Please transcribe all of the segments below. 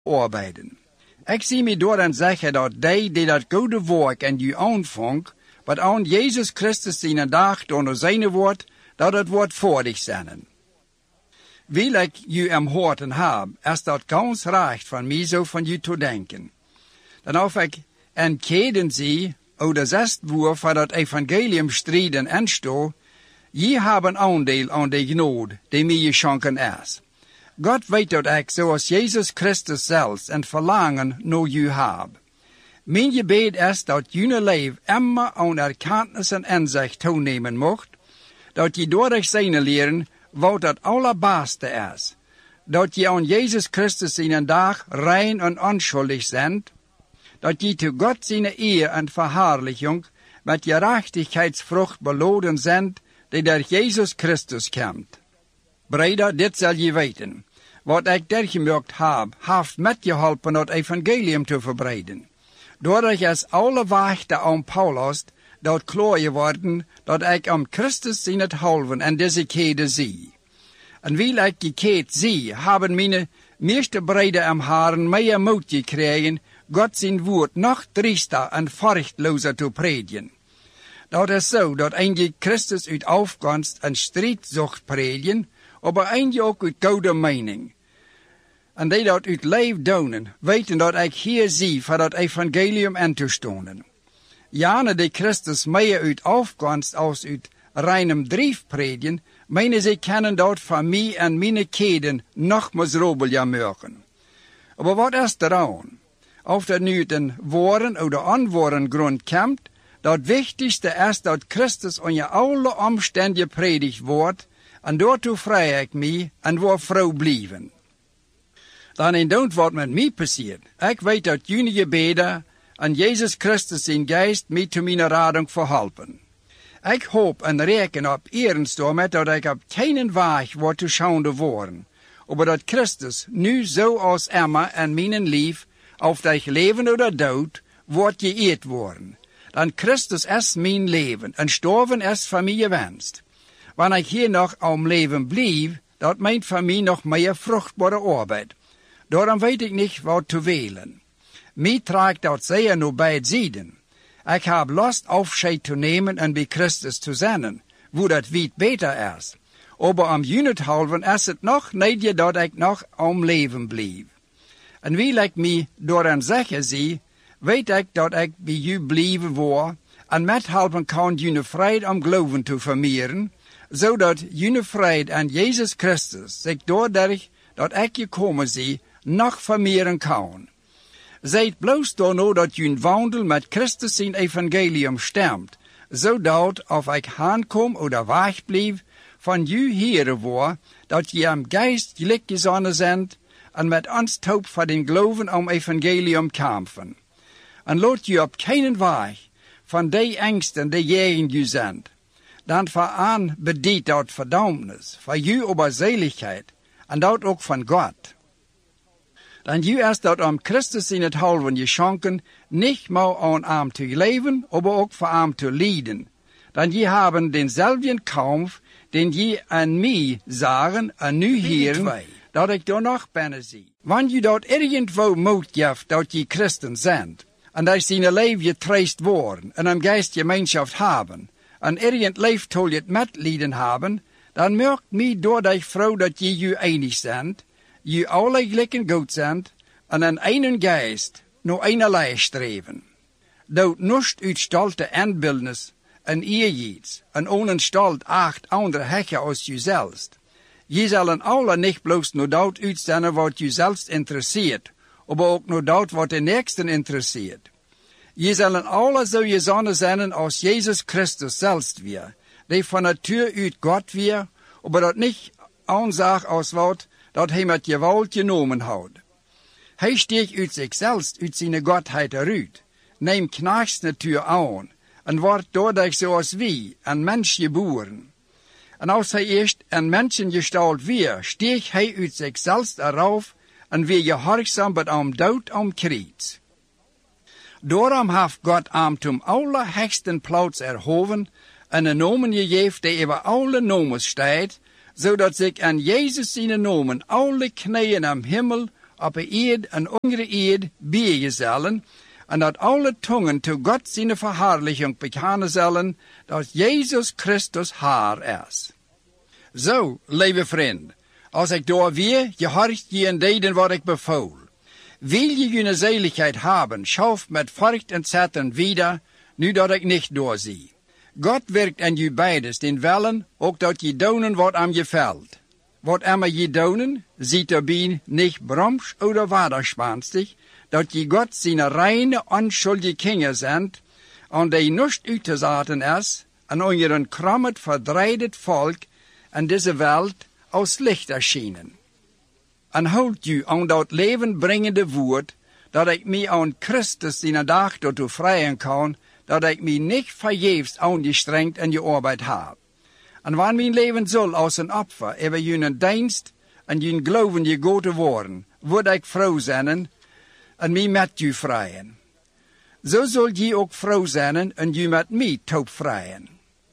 arbeiden. Ik zie me door en zeggen dat die dat goede werk en u aanvang, wat aan Jezus Christus in een dag door zijn woord, dat het wordt voordig zijn. Wil ik u am hoorten heb, is dat ganz recht van mij zo van u te denken. Dan of ik en keden zie, oder zest woer voor dat evangelium strijden en sto, je hebben aandeel aan de genade die mij geschonken is. God weet dat ik, zoals Jezus Christus zelfs, een verlangen naar u heb. Mijn gebed is dat jullie leven immer aan erkennis en inzicht toenemen mocht, dat je door zijn leren wat het allerbeste is, dat je aan Jezus Christus in een dag rein en onschuldig bent, dat je te God zijn eer en verherrliching met gerechtigheidsvrucht beloden bent, die door Jezus Christus komt. Breder, dit zal je weten. Wat ik dergemerkt heb, heeft metgeholpen het evangelium te verbreiden. Doordat is alle wachten aan Paulus dat klaar geworden dat ik om Christus in het halven en deze kede zie. En wil ik die kede zie, hebben mijn meeste breder am haren meer moed gekregen, God zijn woord nog triester en furchtlozer te predigen. Dat is zo dat een Christus uit afgunst en strijd zocht predigen, maar een ook uit goede mening. En die dat uit leven doen, weten dat ik hier zie voor dat evangelium in te stonden. Jane die Christus meer uit afgunst als uit reinem drief predigen, menen ze kennen dat van mij en mijn keden nog miserabel maken. Maar wat is er aan? Of dat nu uit een woorden of onwoorden grond komt, dat wichtigste is dat Christus onder alle omstandigheden predigt wordt, en daartoe vrij ik mij en word vrouw blijven. Dan in don't wat met mij passiert. Ik weet dat jullie gebeden en Jezus Christus in geest mij te mijn rading verhelpen. Ik hoop en reken op eerenstom met dat ik op geen weg word te schande worden, maar dat Christus nu zoals Emma en mijn lief, of dat leven of dood, wordt geëerd worden. Dan Christus is mijn leven en sterven is van mij gewenst. Wanneer ik hier nog om leven blijf, dat meint van mij nog meer vruchtbare arbeid. Daarom weet ik niet wat te wählen. Mij tragt dat zeer naar beide zijden. Ik heb lust afscheid te nemen en bij Christus te zijn, wo dat weit beter is. Maar om junethalven is het nog niet dat ik nog om leven blijf. En wil ik mij door een zeggen zie, weet ik dat ik bij u blijven word, en met helpen kan jullie vrede om geloven te vermeerderen, zodat jullie vrede en Jezus Christus zich doordat dat ik gekomen zie, nog vermeerderen kan. Zijt bloos daarna dat jullie wandel met Christus in evangelium stemt, zodat of ik aankom of wegblijf, van u heren word, dat je am geest gelijk gezonnen zijn, en met ons hoop voor den geloven om evangelium kampen. En laat je op geen weg van die angsten die jegen je zijn. Dan vooraan bedient dat verdammnis, voor je over zeligheid, en dat ook van God. Dan je is dat om Christus in het halven geschonken, niet maar aan hem te leven, maar ook voor hem te lijden. Dan je hebben denzelfden kampf, den je aan mij zagen, en nu hier, dat ik door nog binnen zie. Want je dat irgendwo moed geeft dat je christen bent, en dat je zijn leven getroost worden, en een geestgemeenschap hebben, en irgend leeftool je het medelijden hebben, dan merkt mij door die vrouw dat je einig bent, je alle gelijk goed bent, en in een geest, naar einerlei streven. Dat nust uit stolte aanbeeldnis en eerjieds, en onenstalt acht andere hekken als jezelf. Je zullen alle niet bloos naar dat uitzenden wat jezelf interesseert, maar ook naar dat wat de nächsten interesseert. Je zullen alle zo gezonnen zijn als Jezus Christus zelfs weer, die van natuur uit God weer, maar dat niet aanzag als wat dat hij met geweld genomen houdt. Hij steekt uit zichzelf, uit zijn Godheid eruit, neemt knachtsnatuur aan, en wordt doordat zoals wie, een mens geboren. En als hij eerst een mensengestalt weer, steekt hij uit zichzelf eraf, en weer gehorzaam bij hem dood om krijgt. Daarom heeft God hem zum allerhechsten plaats erhoven, en een nomen gegeven die over alle nomen staat, zodat zich aan Jezus zijn nomen alle knieën am Himmel, op een eed en andere eed bijen zullen, en dat alle tongen toe God zijn verhaarlijking bekennen zullen, dat Jezus Christus Haar is. Zo, lieve vriend, als ik door weer, gehorcht je en deden wat ik bevoel. Wil je je zeligheid hebben, schauf met furcht en zetten wieder, nu dat ik niet doorzie. God werkt aan je beides, den willen, ook dat je doen wat aan je valt. Wat immer je doen, ziet erbij niet broms oder waderspanstig, dat je God zijn reine, onschuldige kinderen zijn, en die niet uit te zaten is, en onder een krammet, verdreidet volk, en deze wereld als licht erschienen. En houd je aan dat levenbrengende woord, dat ik mij aan Christus zijn dag daartoe vrijen kan, dat ik mij niet vergeefs aangestrengd en je arbeid heb. En wanneer mijn leven zal als een opfer, over jullie dienst en jullie geloven je goed te worden, word ik vrouw zijn en mij met je vrijen. Zo zul je ook vrouw zijn en je met mij top vrijen.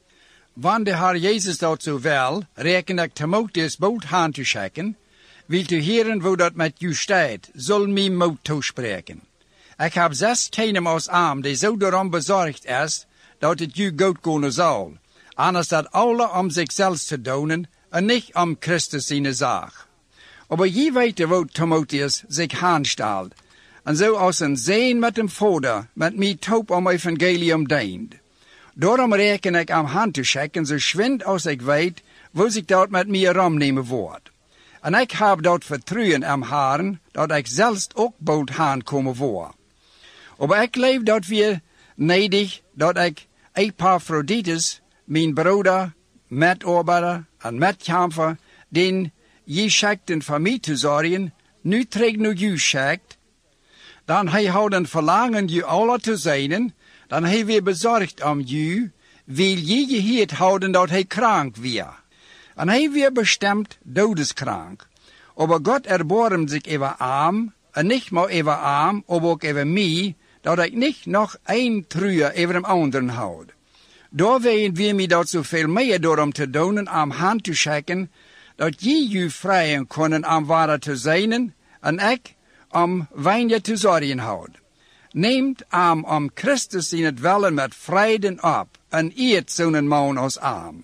Wanneer de Heer Jezus dat zo wil, reken ik Timotheus boot aan te schikken, wil te heren hoe dat met je staat, zal mij moed toespreken. Ik heb 6 kinderen als arm, die zo daarom bezorgd is, dat het je goed kunnen zal. Anders dat alle om zichzelf te doen, en niet om Christus zijn zaak. Maar je weet hoe Timotheus zich aanstelt, en zo als een zeen met een vader, met mij top om evangelium dient. Daarom reken ik aan hand te schikken, zo schwind als ik weet, hoe zich dat met mij ramnemen wordt. En ik heb dat vertrouwen aan Haren, dat ik zelfs ook bood aankomen word. Maar ik leef dat weer nedig, dat ik Epaphroditus, mijn broeder, medarbeider en medkämper, den je schikten voor mij te zorgen, nu terug naar je schikt, dan hij houdt een verlangen je alle te zijn, dan hij weer bezorgd om je, wil je hier houden dat hij krank weer. En hij weer bestemd dodeskrank. Maar God erbarmt zich over arm, en niet maar over arm, maar ook over mij, dat ik niet nog een truur over een anderen houd. Daar weten we mij dat zoveel meer door om te doen, om hand te schikken, dat je vrijen kunnen om waar te zijn, en ik om weinig te zorgen houd. Neemt arm om Christus in het willen met vreden op, en eert zo'n man als arm.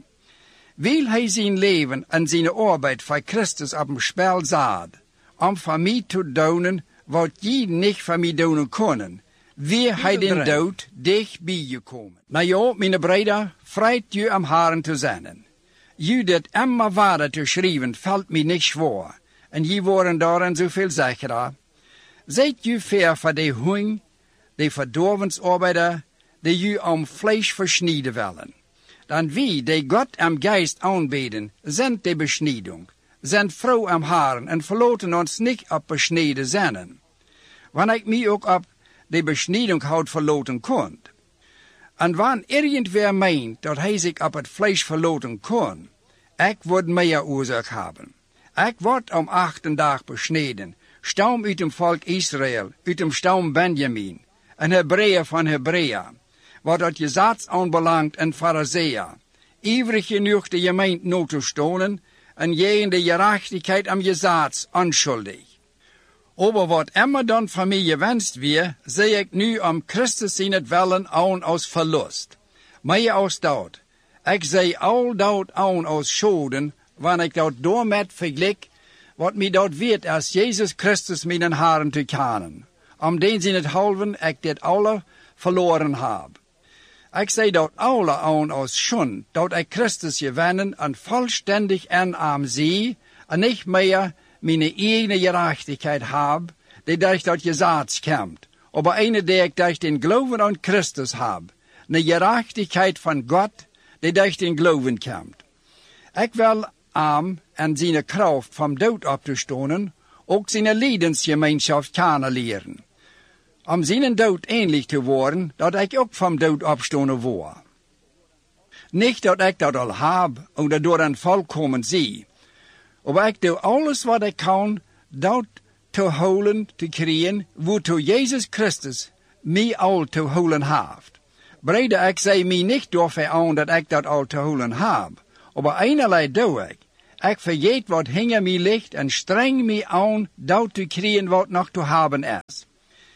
Wil hij zijn leven en zijn arbeid voor Christus op een spel zet, om voor mij te doen wat je niet voor mij doen kunnen, weer hij den dood dicht bij je komen. Nou ja, mijn broeder, vreit je om Haren te zijn. Je dit immer waarde te schrijven, valt mij niet zwaar, en je worden daarin zoveel zekerder. Zijt je ver voor de hung, de verdorvensarbeider, die je om vlees versnijden willen. Dan wie, die God am Geist aanbeden, zijn de besniedung, zijn vrouw am Haren en verlaten ons niet op besneden zinnen. Wanneer ik mij ook op de besniedung houd verlaten kon. En wanneer irgendwer meent dat hij zich op het vlees verlaten kon, ik word meer oorzaak hebben. Ik word om 8 dag besneden, stam uit het volk Israël, uit het stam Benjamin, een Hebreeër van Hebreeën, wat dat je zaad aanbelangt en Farizeeën, ivrig genoeg de gemeente no te stonen, en je in de gerechtigheid am je zaad onschuldig. Aber wat immer dan van mij gewenst weer, zie ik nu om Christus in het willen aan als verlust. Meer als dat. Ik zie al dat aan als schoden, wanneer ik dat doormet vergelijk, wat mij dat weet als Jezus Christus mijn Haren te kennen. Om den in het halven ik dit alle verloren heb. Ik zie dat alle aan als schon, dat ik Christus gewinnen en volständig en am zie, en niet meer mijn eigen gerechtigheid heb, die durch dat gezaad komt, aber eine, die ik durch den Glauben aan Christus heb, een gerechtigheid van God, die durch den Glauben komt. Ik wil am en zijn kracht vom dood op te stonen, ook zijn lijdensgemeenschap kennenleren. Om zijn dood ähnlich te worden, dat ik ook vom dood opstonen word. Niet dat ik dat al heb, of door een volkomen zie, maar ik doe alles wat ik kan, dat te holen, te creëren, waartoe Jezus Christus mij al te holen heeft. Brede, ik zei mij niet door aan dat ik dat al te holen heb, maar einerlei doe ik. Ik vergeet wat hinger mij ligt en streng mij aan dat te krijgen wat nog te hebben is.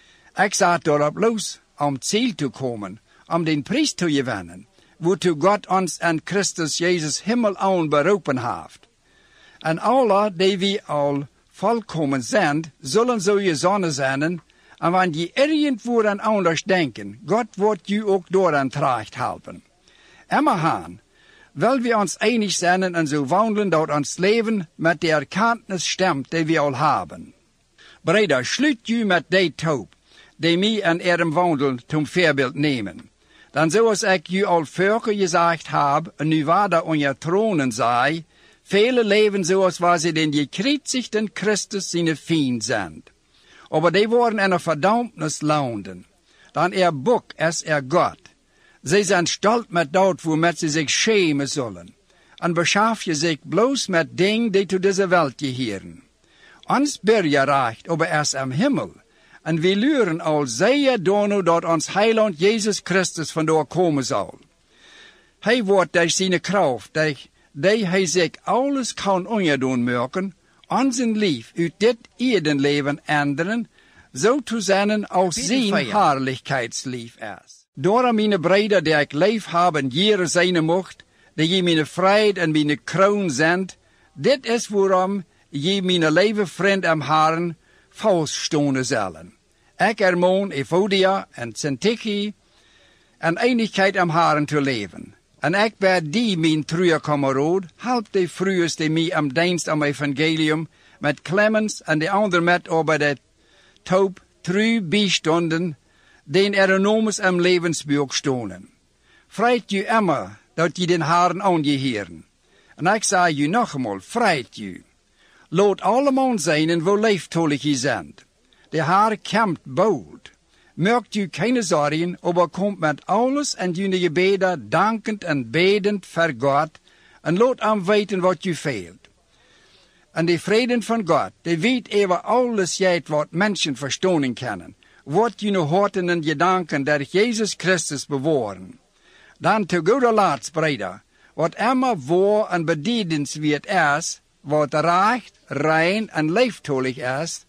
Ik zat daarop los om ziel te komen, om den prijs te gewinnen, waartoe God ons en Christus Jezus hemel aan beroepen heeft. En alle die we al volkomen zijn, zullen zo je zonnen zijn, en wanneer je irgendwo aan anders denken, God wordt je ook daaraan terecht helpen. Immerhaan, wil we ons einig zijn en zo wandelen dat ons leven met de erkenntnis stemt die we al hebben. Breder, sluit je met die toop, die mij en ihrem wandel zum voorbeeld nemen. Dan zoals ik je al vorige gezegd heb, en nu waarder on je tronen zei, vele leven zoals waar ze den gekreuzigten Christus zijn vriend zijn. Aber die worden in een verdammnis landen. Dan boek is God. Zij zijn stolz met dat waarmet ze zich schämen zullen. En beschaf je zich bloos met dingen die tot deze wereld gehören. Ons bergerecht aber is am Himmel. En we luren al zeer dono dat ons heiland Jezus Christus vandoor komen zal. Hij wordt door zijn kracht, die hij zich alles kan onderdoen merken, onze lief uit dit eerdenleven änderen, zo te zijn als zijn heerlijkheidslief is. Door mijn breder die ik lief hebben jaren zijn mocht, die je mijn vrijheid en mijn kroon zendt, dit is waarom je mijn leven vriend am Herren vaststonden zullen. Ik ermoon Evodia en Syntyche en eenigheid am Herren te leven. En ik ben die mijn trouwe kameraad, help de vroegers die mij am dienst am evangelium met Clemens en de ander met over de toop trouw bijstonden, den enormes am levensbuch stonen. Vreit je immer, dat je den Herren aangeheren. En ik zei je nog eenmaal, vreit je. Laat allemaal zijn en wo lieftolig je zijn. De Heer kämpft bold. Merkt u keine zorgen, aber komt met alles en jullie gebeden dankend en bedend voor God en laat hem weten wat u veelt. En de vrede van God, die weet over alles jijt wat mensen verstonen kunnen, wordt jullie harten en gedanken door Jezus Christus bewahren. Dan te goede laatst, breder, wat immer waar en bedienenswert is, wat recht, rein en lieftolig is,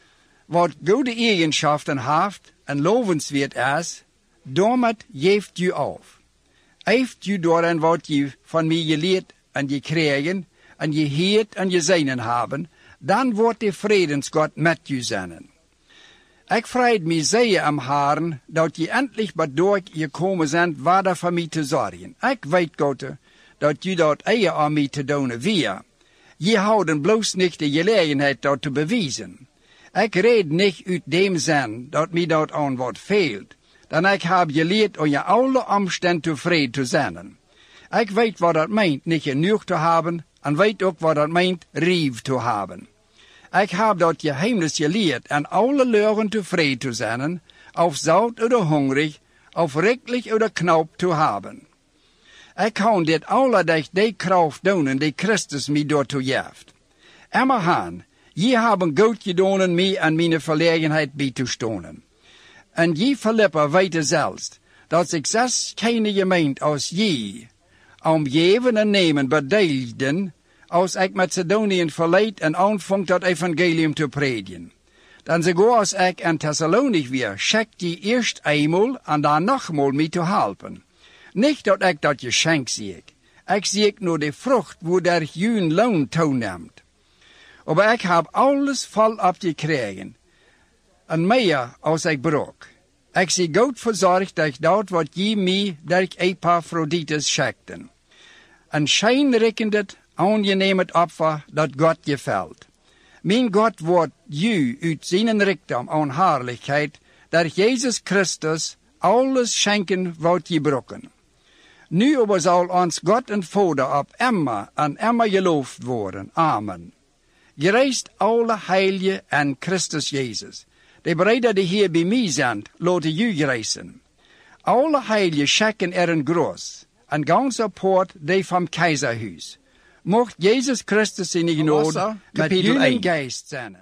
wat goede eigenschaften heeft en lovenswert is, daarmee geeft u af. Heeft u daarin wat je van mij geleerd en gekregen, en je heert en je zijnen hebben, dan wordt de vredensgod met u zijn. Ik vreed mij zeer am Herren, dat je endlich bedoord gekomen bent, waar voor mij te zorgen. Ik weet, God, dat je dat eer aan mij te doen weer. Je houden bloos niet de gelegenheid dat te bewijzen. Ik red niet uit dem zin dat mij dat aan wat veelt, dan ik heb geleerd om je alle omstand tevreden te zijn. Ik weet wat dat meent niet genoeg te hebben, en weet ook wat dat meent rief te hebben. Ik heb dat geheimnis geleerd en alle leuren tevreden te zijn, of zout oder hungrig, of rijkelijk oder knap te hebben. Ik kan dit alle durch die kracht doen die Christus mij daartoe geeft. Immerhaan, je hebben goed gedaan mij en mijn verlegenheid bij te stonen. En je Philippa weet zelfs, dat zich zelfs keine gemeente als je, om geven en nemen bedeelden, als ik Macedoniën verleid en aanvang dat evangelium te predigen. Dan sogar als ik in Thessalonik weer, schickt je eerst eenmaal en dan nogmaal mij te helpen. Niet dat ik dat geschenk zie ik zie nur de vrucht, wo der jun loon toeneemt. Aber ik heb alles volop gekregen, en meer als ik brok. Ik zie goed verzorgd durch dat wat je mij durch Epaphroditus schikten. Een schijnrekkendet, aangeneemt offer dat God gefällt. Mijn God wordt u uit zijn rijkdom aan heerlijkheid, durch Jezus Christus alles schenken wat je brokken. Nu aber zal ons God en Vader op immer en immer geloofd worden. Amen. Gereist alle heilige en Christus Jezus. De breder die hier bij mij zijn, laten u gereisen. Alle heilige schicken een groß, en ganse poort die vom Keiserhuis. Mocht Jezus Christus in genade met jullie geest zijn.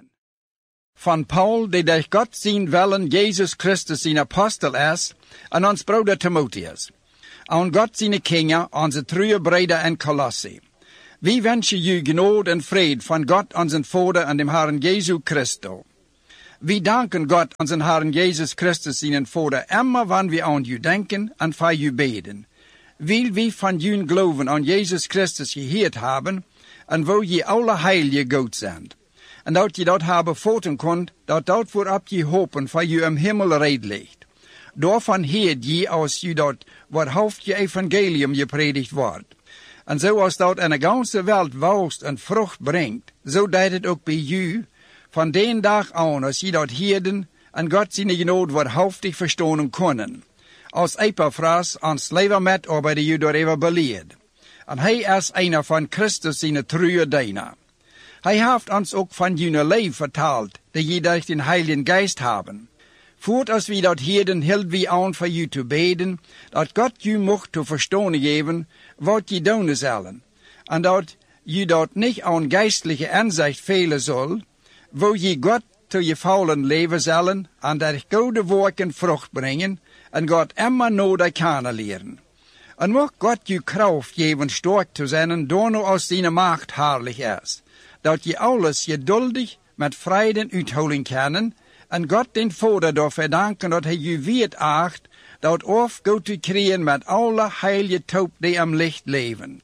Van Paul, die durch Gott zijn willen Jezus Christus zijn apostel is, en ons broeder Timotheus. Aan God zijn Kinder, onze trouwe breder en Kolossi. Wir wünschen ju Gnade und Fried von Gott, unseren Vater und dem Herrn Jesu Christus. Wir danken Gott, unseren Herrn Jesus Christus, seinen Vater, immer wann wir an ju denken und für ju beten. Weil wir von jun Glauben an Jesus Christus gehört haben, und wo je alle Heilige Gott sind. En dat je dat hebben voten kunt, dat voorop je hopen voor je im Himmel red ligt. Daarvan heert je als je dat wat hoofd je evangelium gepredigt wordt. En zoals dat in de ganse wereld woest en vrucht brengt, zo deed het ook bij je, van den dag aan als je dat heerden en God zijn genade wat hoofdig verstaan kunnen. Als Epaphras ons leven met arbeide je door even beleerd. En hij is een van Christus zijn trouwe dienaar. Hij heeft ons ook van jullie leven verteld, dat je durch den Heiligen Geist hebben. Voort als we dat hielden, hield we aan voor je te beden, dat God je mocht te verstaan geven, wat je doen zullen. En dat je dat niet aan geistelijke inzicht velen zal, wo je God te je faulen leven zullen, en durch goede werken vrucht brengen, en God immer nodig kennen leren. En mocht God je kracht geven sterk te zijn, door nu als zijn macht herrlich is. Dat je alles geduldig met vrede uithouden kunnen, en God den Vader daarvoor danken dat hij je weet acht, dat of goed te krijgen met alle heilige toop die am licht leven.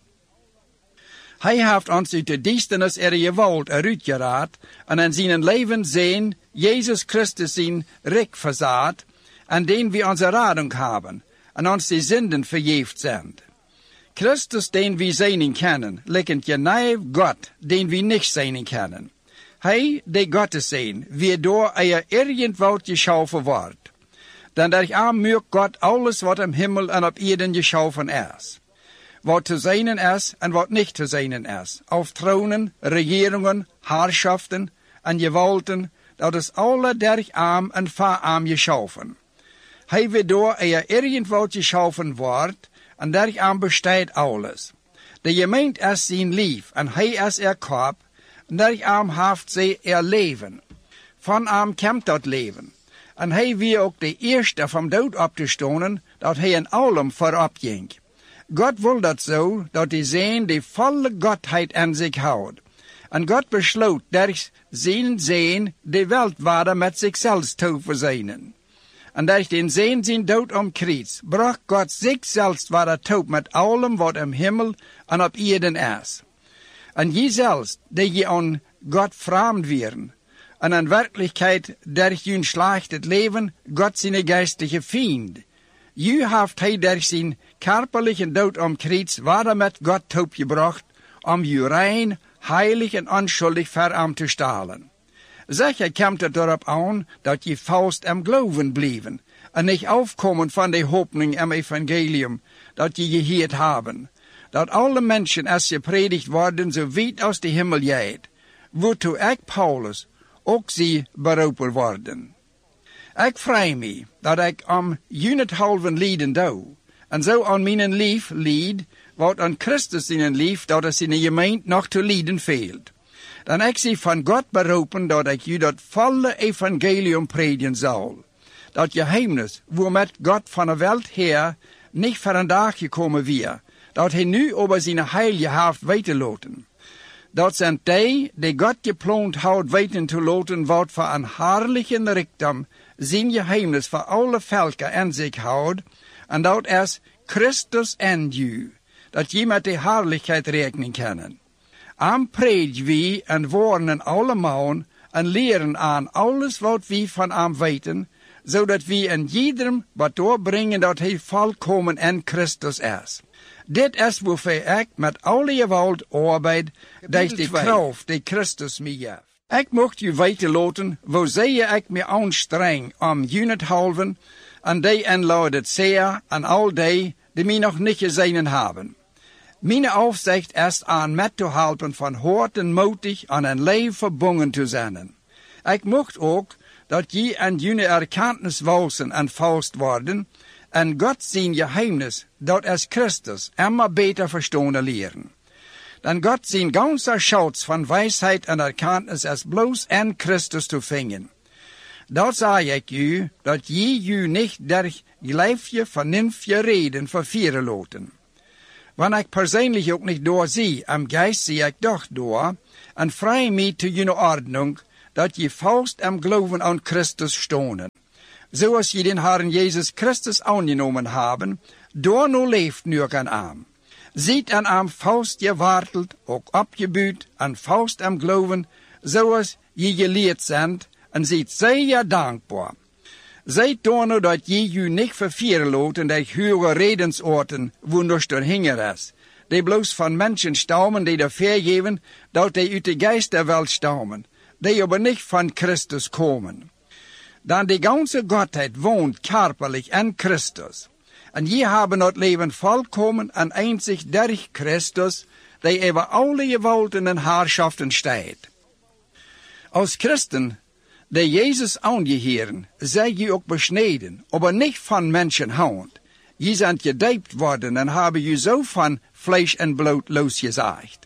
Hij heeft ons uit de duisternis geweld eruitgeraad, en in zijn leven zijn Jezus Christus zijn rijk verzaad, en den we onze radung hebben, en ons de zinden vergeefd zijn. Christus, den we zijn kennen, lijkt je naast God, den we niet zijn kennen. Hij, die God is zijn, wie door irgendwo geschaffen wordt. Dan durch mögt God alles wat im Himmel en op Erden geschaffen is. Wat te zijn is en wat niet te zijn is. Auf tronen, regeringen, herrschaften en gewalten, dat is alle durch en voor geschaffen. Hij wie door irgendwo geschaffen wordt, en daarom bestaat alles. De gemeente is zijn lief, en hij is kop, en daarom heeft zij leven. Van hem komt dat leven. En hij wie ook de eerste van dood op te stonen, dat hij in allem voorop ging. God wil dat zo, dat hij zijn de volle Godheid in zich houdt. En God besloot durch zijn de wereldwaarde met zichzelf te verzinnen. En durch den zijn dood om kruis, bracht God zichzelf waar toe met allem wat im Himmel en op Erden is. En je zelfs, die je aan God vreemd werden, en in werkelijkheid durch je slechtet leven, God zijn geistige vriend. Je heeft hij durch zijn körperlichen dood om kruis waar met God toe gebracht, om je rein, heilig en onschuldig voor hem te stellen. Zeker komt het erop aan dat je vast am geloven blijven en niet afkomen van de hoopning am evangelium dat je gehoord hebben. Dat alle mensen als gepredigt worden zo weit als de hemel gaat, waartoe ik Paulus ook zie beroepen worden. Ik vrij me dat ik om halven lieden doe en zo aan mijn lief lied, wat aan Christus in een lief dat es in de gemeente nog te lieden veelt. Dan ik zie van God beroepen dat ik je dat volle evangelium predigen zal. Dat geheimnis, waarmet God van de wereld her niet voor een dag gekomen weer, dat hij nu over zijn heilige heeft weten laten. Dat zijn die God gepland houdt weten te laten, wat voor een herrliche rijkdom zijn geheimnis voor alle volken in zich houdt, en dat is Christus en u, dat je met de herrlijkheid rekenen kan. Am predigen we en warnen allemaal en leren aan alles wat we van hem weten, zodat we in iedereen wat doorbrengen dat hij volkomen in Christus is. Dit is waarvoor ik met alle geweld arbeid, durch de kracht die Christus mij geeft. Ik mocht u weten laten, wo zeer ik me aanstreng om jullie halven, en die inladet zeer en al die mij nog niet gezien hebben. Mijn aufzicht is aan met te helpen van hart en moedig aan een leven verbonden te zijn. Ik mocht ook dat je en jullie erkennis walsen en vast worden, en God zijn geheimnis, dat is Christus, immer beter verstaan leren. Dan God zijn ganze Schatz van wijsheid en erkennis is bloos in Christus te vinden. Dat zei ik u, dat je niet durch gelijfje vernünftige reden vervieren laten. Wanneer ik persoonlijk ook niet doorzie, am geest zie ik doch door, en vrij mij te jene ordnung, dat je vast am geloven aan Christus stonen. Zoals je den Herrn Jezus Christus aangenomen hebben, door nu leeft nu ook aan hem. Ziet aan hem vast geworteld, ook opgebuurd, en vast am geloven, zoals je geleerd bent, en ziet zeer dankbaar. Zijt door nu dat je je niet vervieren laat in de hoge redensoorten, wo nog door hinger is, die bloos van mensen stammen, die er vergeven, dat die uit de geest der welt stammen, die aber niet van Christus komen. Dan die ganze Gottheit woont körperlich in Christus. En je hebben het leven volkomen en einzig durch Christus, die over alle gewalten en herrschaften staat. Als Christen, die Jezus aangeheren, zij je ook besneden, aber niet van mensenhand. Je zijn gedijpt worden en hebben je zo van vlees en bloed losgezaaid.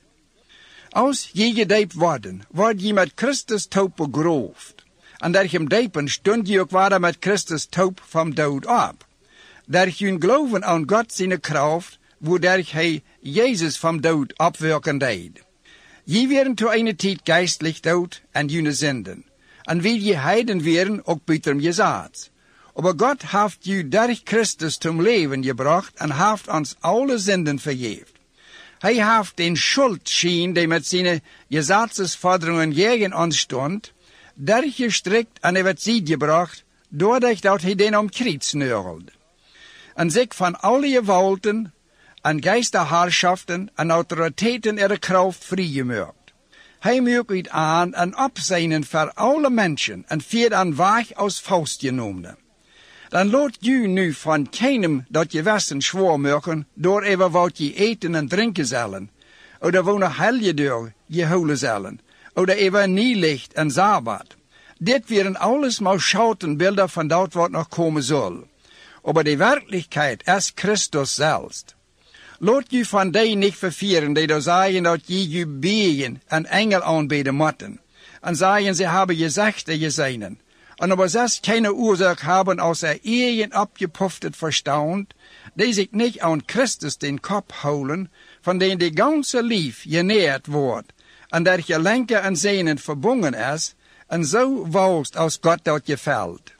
Als je gedijpt worden, word je met Christus doop begroofd. En door hem diepen stond je ook weer met Christus doop van dood op. Door je geloven aan God zijn kracht, waardoor hij Jezus van dood opwerken deed. Je werden toe een tijd geestelijk dood en je zinden. En wie je heiden werden, ook buiten je zaad. Aber God heeft je door Christus zum leven gebracht en heeft ons alle zinden vergeeft. Hij heeft den schuldschien, die met zijn gesetzesforderungen tegen ons stond, durchgestrikt en hij werd ziet gebracht, doordat hij den om kriets neurelde. En zich van alle gewalten en geisterherrschaften en autoriteiten er kracht vrijgemaakt. Hij maakt het aan en opzijnen voor alle mensen en viert aan weg als vastgenomen. Dan laat je nu van keinem dat je westen zwaar maken door even wat je eten en drinken zullen, oder wonen helje door je holen zullen, oder even nieuwlicht en sabbat. Dit waren alles maar schoutenbeelden van dat wat nog komen zal. Aber die werkelijkheid is Christus zelfs. Laat je van die niet vervieren, die daar zeggen dat je beden en engel aanbeden moeten. En zeggen ze hebben gezegd dat je zijn. En aber ze keine oorzaak hebben als eigen opgepuftet verstand, die zich niet aan Christus den kop houden, van den die ganze lief genährt wordt, en dat je lenken en zenen verbonden is, en zo walst als God dat gefällt.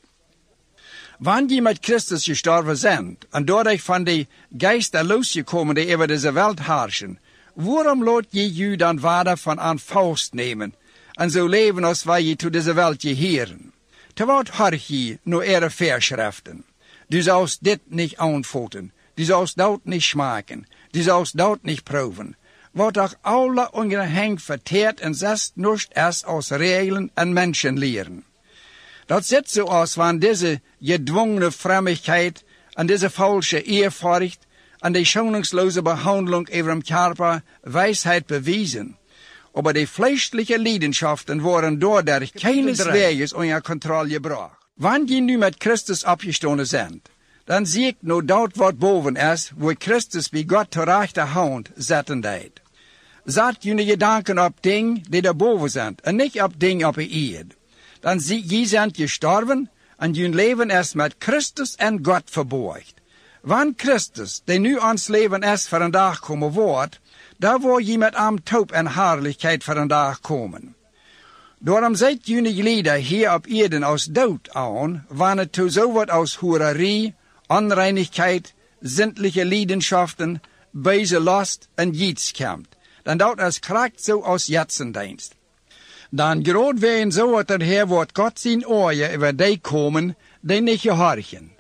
Wanneer je met Christus gestorven bent, en doordat van die geister losgekomen die over deze wereld heersen, waarom laat je je dan verder van aan vast nemen, en zo leven als wij je toe deze wereld geheren? Te wat hoor je nu ihre Verschriften? Du sollst dit niet aanvoeten, du sollst dat niet smaken, du sollst dat niet proeven. Wat auch alle ongeheng verteert en zest nichts is als Regeln en Menschenlehren. Dat zit zo als wanneer deze gedwongene Frömmigkeit en deze falsche Ehrfurcht en die schonungsloze behandeling over dem Körper Weisheit bewiesen. Aber die fleischliche Leidenschaften worden doordat keineswegs onder Kontrolle gebracht. Wanneer je nu met Christus opgestonden bent, dan zie ik nu dat wat boven is, wo Christus bij God ter rechterhand zetten deed. Zet je gedanken op dingen die daarboven zijn, en niet op dingen op de aarde. Dan zie je zijn gestorven, en je leven is met Christus en God verborgd. Wanneer Christus, die nu ons leven is, voor een dag komen wordt, daar word je met hem doop en heerlijkheid voor een dag komen. Daarom zijt jullie lieden hier op aarde als dood aan, wanneer het toe zo wordt als hoererie, onreinigheid, zindelijke leidenschaften, böse last en jiets komt. Dan dat is kracht zo als jetsendienst. Dan groot werden zo wat er her wordt God zijn oren over die komen, die niet gehorchen.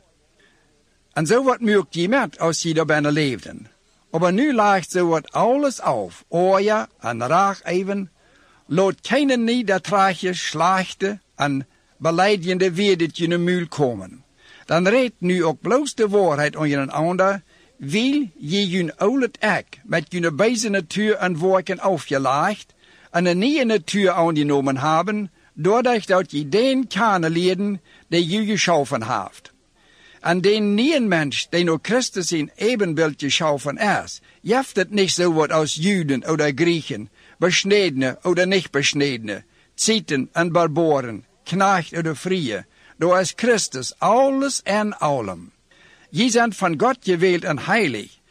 En zo wat merkt je met als je daar binnen leefden. Aber nu ligt zo wat alles auf, oren en raag even. Laat keinen niedertrache, slechte en beleidende weerdet je in muil komen. Dan redt nu ook bloos de waarheid onder een ander, wil je je oude ek met je beide natuur en werken afgelegd en een nieuwe natuur aangenomen hebben, doordat je den kennen leren die je geschaffen heeft. En den nieuwe mens, die door Christus in evenbeeld geschaffen is, jeft het niet zo wat als Juden oder Griechen, besnedene oder nicht besnedene, Zeiten en Barbaren, Knecht oder Frie, door is Christus alles en allem. Je zijn van God gewählt en heilig,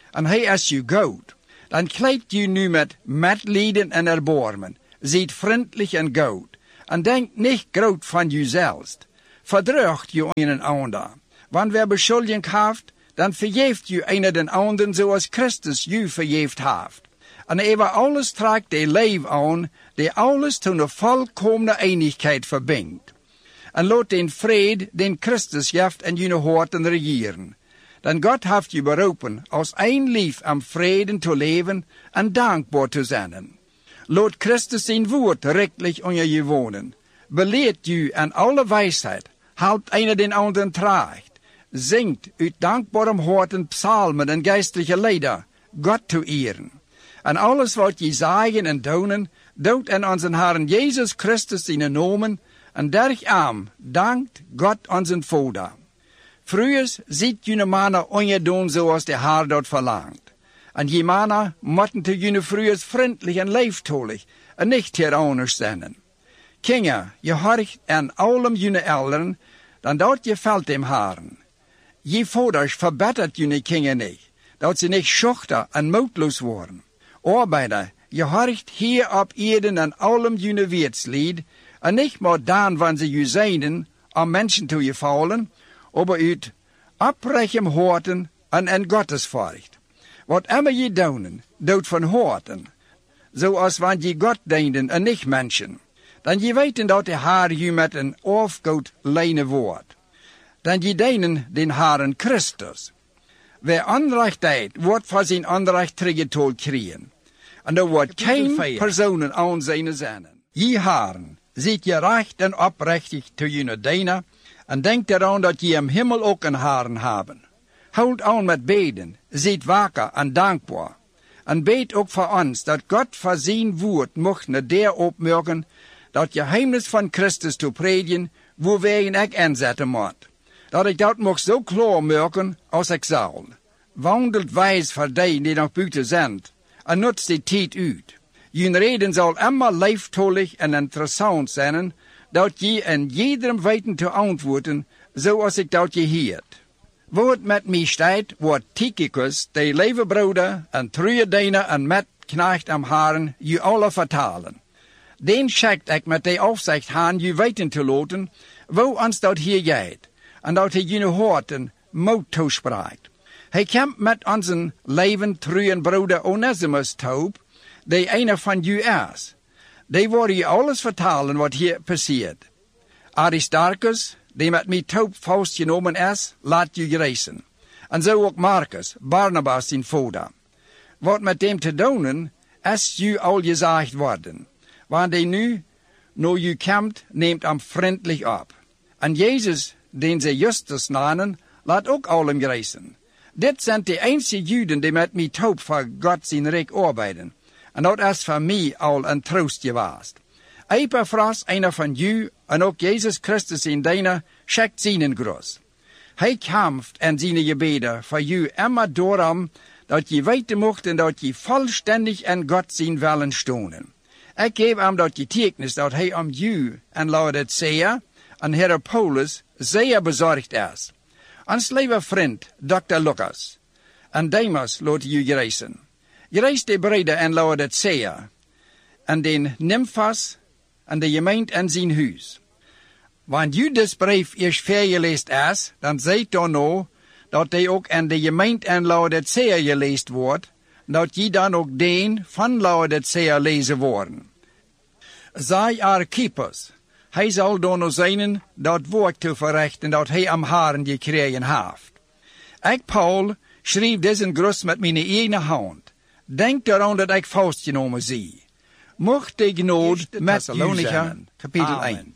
en hij is je goud. Dan kleidt je nu met medlijden en erbarmen, ziet vriendelijk en goed, en denkt niet groot van jezelf. Verdrugt je een ander. Want wer beschuldiging heeft, dan vergeeft je een den anderen zoals Christus je vergeeft heeft. En over alles trekt de leven aan, die alles tot een volkomene eenigheid verbindt. En laat den vrede, den Christus geeft en je harten regeren. Dan God heeft je beroepen als een lief om vrede te leven en dankbaar te zijn. Laat Christus zijn woord rechtlich onder je wonen. Beleert je aan alle wijsheid, helpt een den anderen terecht. Zingt uit dankbare harten psalmen en geestelijke lieder, God te eren. En alles wat je zeggen en doen, doet in onze Herren Jezus Christus zijn namen, en daarom dankt God onze Vader. Vroeger ziet jullie mannen ongedoen zoals de Heer dat verlangt. En je mannen moeten te jullie vroeger vriendelijk en liefdollig en niet tyrannisch zijn. Kinder, je horcht aan allem jullie elderen, dan dat je valt dem Herren. Je vaders verbetert jullie kinderen niet, dat ze niet schuchter en moedloos worden. Arbeider, je horcht hier op Erden aan allem jullie wertslied, en niet maar dan wanneer ze je zeiden, om mensen te je vallen, aber uit oprecht harten en Gottesfurcht. Wat immer je doen, doet van harten, zoals wanneer je God dienen en niet mensen. Dan je weten dat de Heer je met een afgoed leiden wordt. Dan je dienen den Herren Christus. Wer onrecht deed, wordt voor zijn onrecht teruggetold krijgen. En er wordt geen personen aan zijn zinnen. Je Herren, ziet je recht en oprechtig te je dienen, en denk eraan dat je im Himmel ook een Herren hebben. Houd aan met beden, ziet wakker en dankbaar. En bid ook voor ons, dat God voor zijn woord mocht naar der opmerken, dat je geheimnis van Christus te predigen, waar wij ik inzetten moet. Dat ik dat mocht zo klaar merken als ik zal. Wandelt wijs voor die die nog buiten zijn, en nutzt die tijd uit. Je reden zal immer liefdollig en interessant zijn, dat je in jedem weten te antwoorden, zoals ik dat je hield. Wat met mij staat, wordt Tychicus, de lieve broeder en trouwe diener en metknecht am Herren, je alle vertalen. Den schickt ik met de afzicht aan je weten te laten, wo ons dat hier gaat, en dat hij je harten moed toespreekt. Hij komt met onze leven trouwe broeder Onesimus toe, die een van je is. Die worden je alles vertalen wat hier passiert. Aristarchus, die met mij toe vastgenomen is, laat je reizen. En zo ook Marcus, Barnabas zijn vader. Wat met hem te doen, is je al gezegd worden. Want hij nu, naar je komt, neemt hem vriendelijk op. En Jezus, den ze Justus namen, laat ook allen reizen. Dit zijn de enige Juden die met mij toe voor God zijn rijk arbeiden. En dat is voor mij al een troost geweest. Epaphras, een van u, en ook Jezus Christus in diener, schickt zijn groet. Hij kämpft in zijn gebeden voor u immer daarom, dat je weten mocht en dat je vollständig in God zijn willen stonen. Ik geef hem dat getuigenis dat hij om u en Laodicea en Hierapolis zeer bezorgd is. Ons lieve vriend, Dr. Lucas, en Demas laat u reizen. Reis de breder in Laodicea, en den Nymphas, en de gemeente in zijn huis. Want u dus brief eerst vergeleest is, dan zijt dan nou, dat hij ook in de gemeente in Laodicea geleest wordt, dat je dan ook den van Laodicea lezen worden. Zij Archippus, hij zal dan nou zijn dat woord te verrichten dat hij am Herren gekregen heeft. Ik, Paul, schreef deze groet met mijn eigen hand. Denk eraan dat ik vastgenomen zie. Mocht de genade met u zijn. Kapitel 1.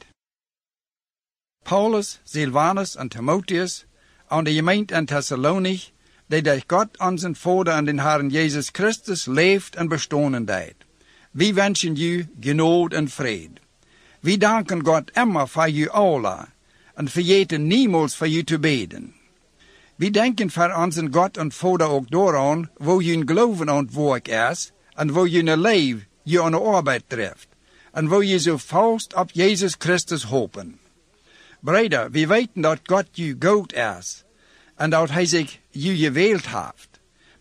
Paulus, Silvanus en Timotheus, aan de gemeente in Thessalonich, die durch Gott onze Vader en den Herren Jezus Christus leeft en bestonen deed. We wensen u genade en vrede. We danken God immer voor u alle en vergeten niemals voor u te beden. We denken voor onze God en Vader ook daaraan, wo je geloven aan het werk is, en wo je leven je aan de arbeid treft, en wo je zo vast op Jezus Christus hopen. Breder, we weten dat God je goed is, en dat hij zich je gewild heeft.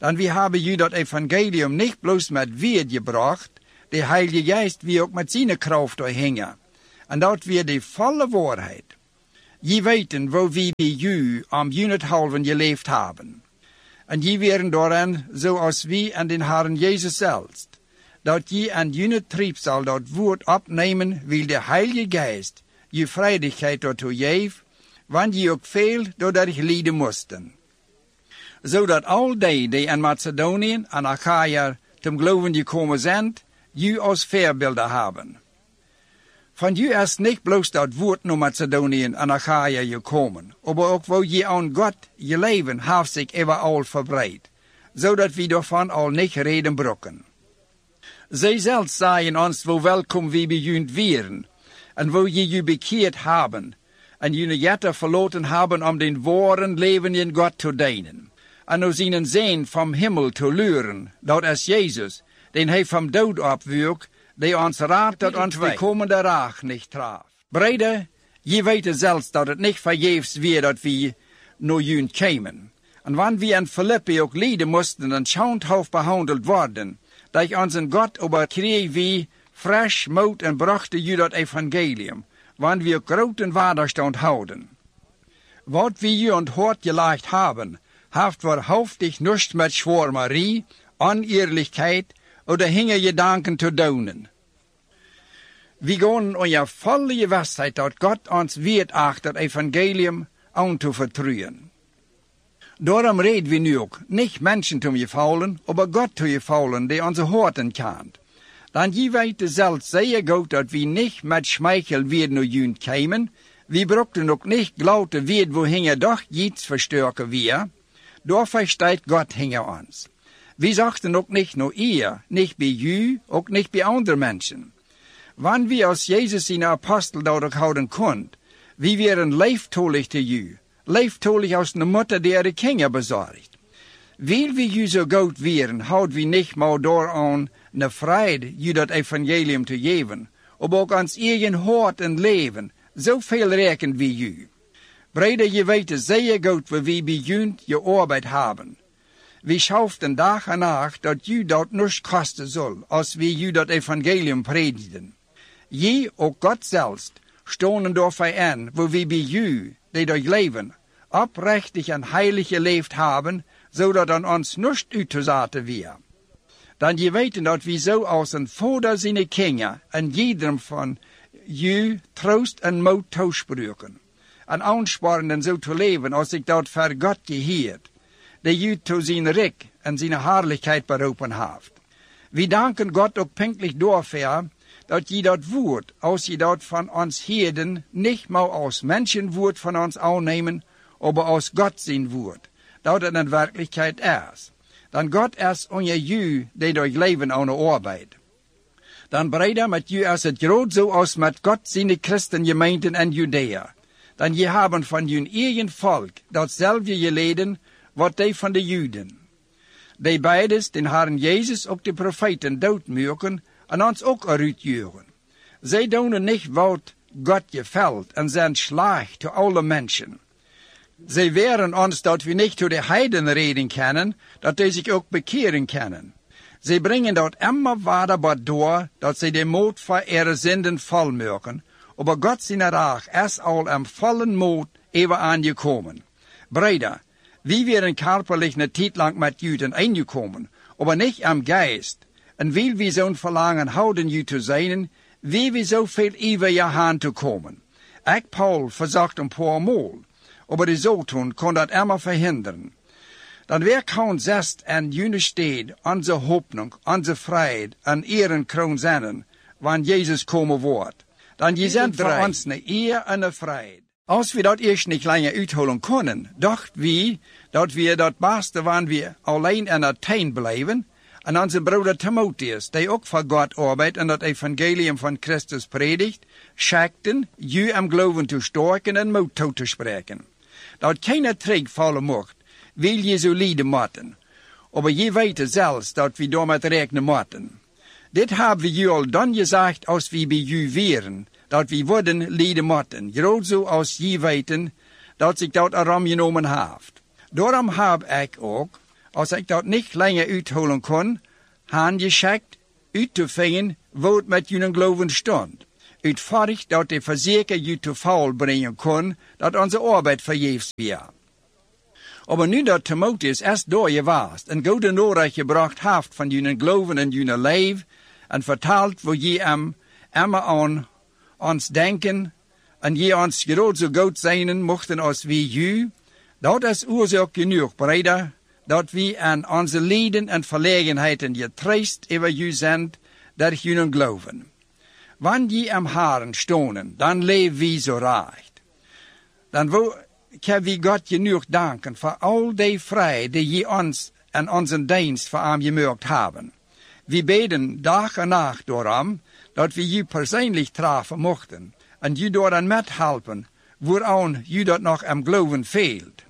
Dan wir haben ju dat Evangelium nicht bloß mit Wort gebracht, der Heilige Geist wie auch mit seiner Kraft hängen. Und dat wir die volle Wahrheit. Je weten, wo wir bei ju am Junethalven gelebt haben. Und je wären daran, so als wie an den Herrn Jesus selbst, dat je an Junet Triebsal dat Wort abnehmen, will der Heilige Geist je Freidigkeit dazu geben, wann je auch viel dadurch leiden mussten. Zodat all die in Mazedonien en Achaia zum Glauben gekommen sind, je als Vorbilder haben. Von je ist nicht bloß das Wort nach Mazedonien en Achaia gekommen, aber auch wo je an Gott je Leben hat sich überall verbreitet, zodat wir davon all nicht reden brücken. Sie selbst sagen uns, wo willkommen wir bejunt wären, und wo je bekehrt haben, und jene Jette verloren haben, den wahren lebenden Gott zu dienen. Und aus ihnen sehen vom Himmel zu luren, dat es Jesus, den hij vom Tod abwürg, der uns rat, dat uns die kommende Rach nicht traf. Brüder, je weten selbst, dat het nicht vergeefs wird, dat wir nur jünd kämen. Und wann wir in Philippi auch leiden mussten, dann schauenhaft behandelt worden, da ich unseren Gott überkrieg wie frisch Mut und brachte ju dat Evangelium, wann wir großen Widerstand houden. Wat wir ju und hort geleicht haben, haft wahrhaftig nichts mit Schwärmerei, Unehrlichkeit oder hinge Gedanken zu daunen. Wir gehen euer volle Gewissheit, dass Gott uns wird achter Evangelium anzuvertrauen. Darum reden wir nu auch, nicht Menschen zu gefallen, aber Gott zu gefallen, der unsere Horten kennt. Dann je weite selbst sehr gut, dass wir nicht mit Schmeichel werden nur jünd kämen, wir brauchten auch nicht glaute wird, wohin doch jetzt verstärken wir. Da versteht Gott hinter uns. Wir sagten auch nicht nur ihr, nicht bei jü, auch nicht bei anderen Menschen. Wann wir aus Jesus seine Apostel dadurch houden konnten, wir wären leiftolig zu jü, leiftolig aus einer Mutter, die ihre Kinder besorgt. Weil wir jü so gut wären, haut wir nicht mal daran, ne Freude, jü das Evangelium zu geben, aber auch ans eigen Hort und Leben, so viel recken wie jü. Brüder, je weten sehr gut, wo wir bei jünd gearbeitet haben. Wir schauften Tag und Nacht, dass jü dort nichts kosten soll, als wir jü das Evangelium predigen. Je, auch Gott selbst, stonen dafür an, wo wir bei jü, die durch Leben, oprechtig und heilig gelebt haben, so dass an uns nichts utzusaten wir. Dann je weten, dass wir so aus en Vater seine Kinder, an jedem von jü Trost und Mut tauschbrücken. An anspornen so zu leben, als ich dort für Gott gehiert, der jü zu sein Reck und seine Herrlichkeit berufen haft. Wir danken Gott auch pünktlich dafür, dass je dort Wort, aus je dort von uns Heden, nicht mal aus Menschenwort von uns annehmen, aber aus Gott sein Wort, dat in Wirklichkeit ist. Dann Gott ist unser jü, der durch Leben ohne Arbeit. Dann Brüder, mit jü ist es grad so aus mit Gott seine Christengemeinden in Judäa. Dann je haben von jün eigen Volk dasselbe geleden, wat die von den Juden. Die beides, den Herrn Jesus und die Propheten doodmürken und uns auch eruitjuren. Sie doen nicht, wat Gott gefällt und sind schlecht zu allen Menschen. Sie wehren uns, dass wir nicht zu den Heiden reden können, dass die sich auch bekehren können. Sie bringen dort immer weiter durch, dass sie den Mut für ihre Sünden vollmürken, aber Gott seine Rach ist all am vollen Mut eben angekommen. Brüder, wir wären körperlich eine Zeit lang mit Juden eingekommen, aber nicht am Geist. Und weil wir so ein Verlangen haben, Juden zu sein, wie wir so viel über ihr Hand zu kommen. Ich, Paul, versagt ein paar Mal, aber die Sotun kann das immer verhindern. Dann wer kaum selbst an jene steht, unsere Hoffnung, unsere Freiheit, an ihren Kron sennen, wann Jesus kommen wird. Dann je sind für uns eine Ehe und eine Freiheit. Als wir dort erst nicht länger uitholen können, dachten wir, dass wir dort Beste waren wir allein in Athen bleiben, und unser Bruder Timotheus, der auch für Gott arbeitet und das Evangelium von Christus predigt, schickten, jü am Glauben zu stärken und Mut zu sprechen. Dat keiner Trick fallen mocht, will je so leiden moeten. Aber je weet zelfs dat we damit rechnen moeten. Dit haben wir al dan gesagt, als wir bei je wären, dat wir würden leiden moeten. Gerade so als je weten, dat sich dat aram genommen haft. Darum hab ich auch, als ik dat niet langer uitholen kon, han geschickt uit te vinden wo het met jullie geloven stond. Uitvoerig dat de verzeker je te faul brengen kon, dat onze arbeid vergeefs was. Maar nu dat Timotheus eerst door je was en goede nodig gebracht heeft van jullie geloven en jullie leven, en vertaald wo je hem immer aan ons denken, en je ons groot zo goed zijn mochten als wie ju, dat is oorzaak genoeg, breder, dat we aan onze lijden en verlegenheden getroost over ju zijn, dat jullie geloven. Wanneer je am haren stonen, dan leven we zo recht. Dan kan we God genoeg danken voor al die vrij die je ons en onze dienst voor hem gemaakt hebben. We beden dag en nacht door hem, dat we je persoonlijk treffen mochten, en je door aan met helpen, waaraan je dat nog am geloven veelt.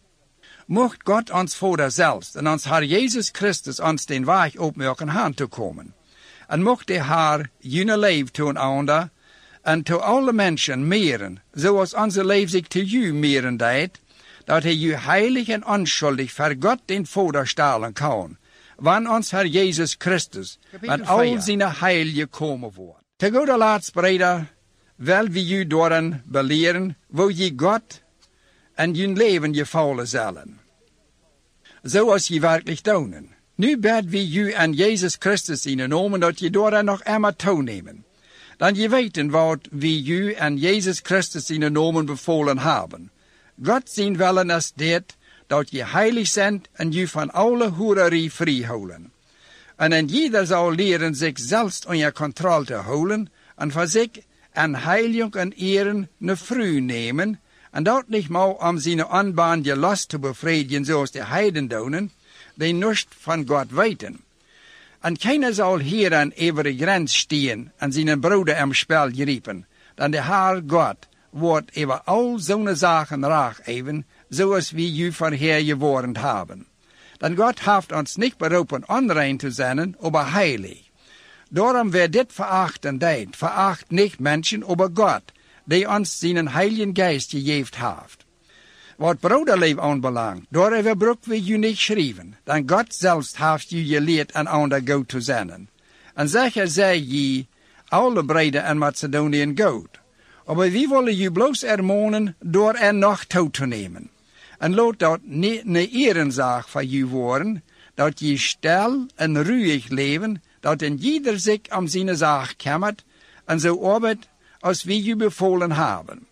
Mocht God ons Vader zelfs en ons Heer Jezus Christus ons den weg opmerken aan te komen. En mocht de Heer jullie leven toen ander, en to alle mensen meren, zoals onze leven zich te u meren deed, dat hij u heilig en onschuldig voor God den Vader stellen kan, wanneer ons Heer Jezus Christus met al zijn heil komen wordt. Te goede laatst, breder, wil we u doorheen beleren, wo je God en je leven je vallen zullen. Zoals je werkelijk doen. Nu bid we u en Jezus Christus in de naam dat je doorheen nog eenmaal toenemen. Dan je weten wat we u en Jezus Christus in de naam bevolen hebben. God zien willen is dit, dat je heilig bent en je van alle hoererie vrijhouden. En ieder zal leren zich zelfs onder controle te houden en voor zich en heilig en eren ne vrouw nemen, en dat niet maar om zijn aanbaan je last te bevredigen zoals de heiden doen, die niets van God weten. En keiner zal hier aan evere grens staan en zijn broeder am spel geriepen, dan de Heer God wordt over al zo'n zaken raag even, zoals we u voorheer geworden hebben. Dan God heeft ons niet beroepen onrein te zijn, maar heilig. Daarom werd dit verachten deed, veracht niet mensen, maar God, die ons zijn heiligen geest gegeven heeft. Wat broederleven aanbelangt, daarover broek we u niet schrijven, dan God zelfs heeft u geleerd aan ander goed te zijn. En zeker zei je, alle breden en Macedoniën goed. Maar we willen u bloos ermonen door er nog toe te nemen. En laat dat niet een ehrenzaak voor u worden, dat je stil en ruhig leven, dat in ieder zich om zijn zaak kümmert en zo arbeidt als we u bevolen hebben.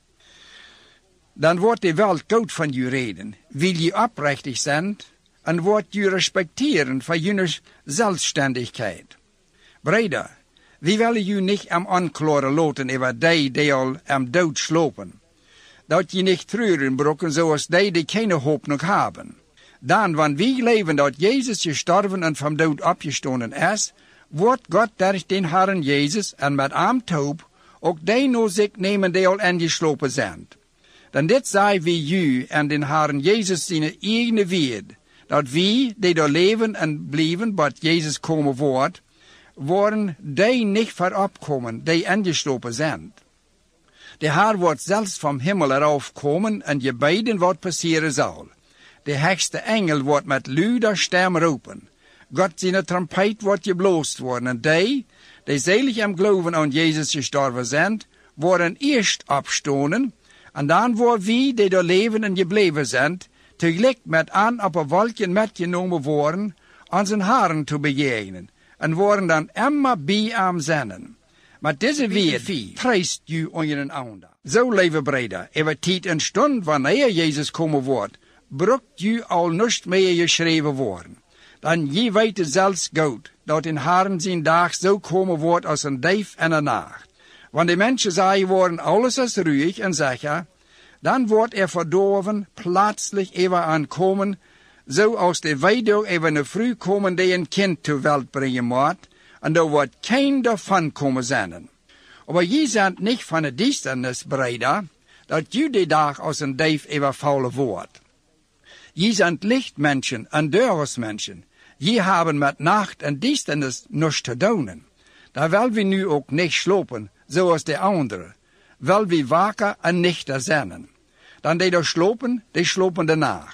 Dan wordt de wereld goed van u reden, wil je oprechtig zijn en wordt u respecteren voor jullie zelfstandigheid. Breder, we willen u niet am aanklaren laten over die al am dood slopen. Dat je niet treuren brokken zoals die keine hoop nog hebben. Dan, wanneer we leven dat Jezus gestorven en van dood opgestonden is, wordt God durch den Herrn Jezus en met hem toop ook die naar zich nemen die al ingeslopen zijn. Dan dit zei we u en den Herrn Jezus zijn eigen woord, dat we, die daar leven en blijven, wat Jezus komen wordt, worden die niet vooropkomen, die ingeslopen zijn. De Heer wordt zelfs vom Himmel eraf komen en je beiden wat passeren zal. De hechste engel wordt met luider stem roepen. God zijn trompet wordt gebloost worden en die zelig am geloven aan Jezus gestorven zijn, worden eerst opstonen en dan worden wie die er leven en gebleven zijn, tegelijk met aan op een wolkje metgenomen worden, aan zijn haren te begegnen en worden dan immer bij hem zijn. Maar deze weer treist u onder een ander. Zo leven breder, over tijd en stund wanneer Jezus komen wordt, brukt u al niets meer geschreven worden. Dan je weet het zelfs goed, dat in Herren zijn dag zo komen wordt als een dief en een nacht. Wanneer de mensen zeggen worden, alles is ruhig en zeker, dan wordt verdorven plaatselijk even aankomen, zoals de weduwe even een vrouw komen die een kind ter wereld brengen moet, en er wordt geen daarvan komen zijn. Maar je bent niet van de duisternis, breder, dat je die dag als een dief overvallen wordt. Je bent lichtmensen en deursmensen. Je hebben met nacht en duisternis niets te doen. Daar willen we nu ook niet slopen, zoals de anderen. Wil we waken en nuchter zijn. Dan die slopen de nacht.